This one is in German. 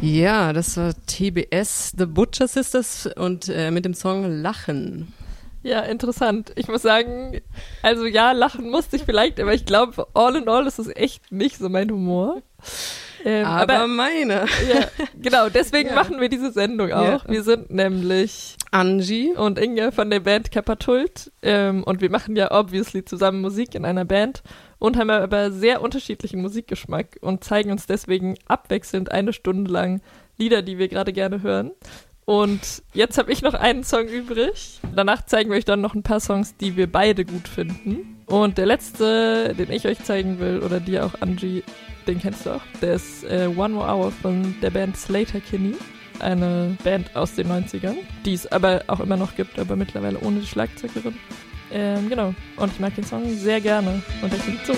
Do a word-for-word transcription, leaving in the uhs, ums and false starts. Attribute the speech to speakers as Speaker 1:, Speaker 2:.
Speaker 1: Ja, das war T B S, The Butcher Sisters und äh, mit dem Song Lachen.
Speaker 2: Ja, interessant. Ich muss sagen, also ja, lachen musste ich vielleicht, aber ich glaube, all in all ist es echt nicht so mein Humor.
Speaker 1: Ähm, aber, aber meine.
Speaker 2: Ja, genau, deswegen ja. machen wir diese Sendung auch. Ja. Wir sind nämlich
Speaker 1: Angie
Speaker 2: und Inge von der Band Kapatult ähm, und wir machen ja obviously zusammen Musik in einer Band und haben aber sehr unterschiedlichen Musikgeschmack und zeigen uns deswegen abwechselnd eine Stunde lang Lieder, die wir gerade gerne hören. Und jetzt habe ich noch einen Song übrig. Danach zeigen wir euch dann noch ein paar Songs, die wir beide gut finden. Und der letzte, den ich euch zeigen will, oder dir auch, Angie, den kennst du auch. Der ist äh, One More Hour von der Band Sleater-Kinney. Eine Band aus den neunzigern, die es aber auch immer noch gibt, aber mittlerweile ohne die Schlagzeugerin. Ähm, genau. Und ich mag den Song sehr gerne. Und der klingt so.